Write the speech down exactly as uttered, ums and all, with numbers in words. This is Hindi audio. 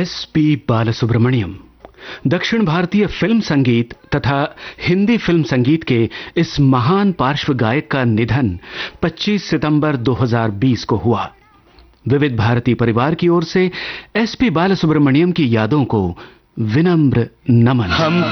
एस पी बालसुब्रमण्यम दक्षिण भारतीय फिल्म संगीत तथा हिंदी फिल्म संगीत के इस महान पार्श्व गायक का निधन पच्चीस सितंबर दो हज़ार बीस को हुआ। विविध भारती परिवार की ओर से एस पी बालसुब्रमण्यम की यादों को विनम्र नमन। हम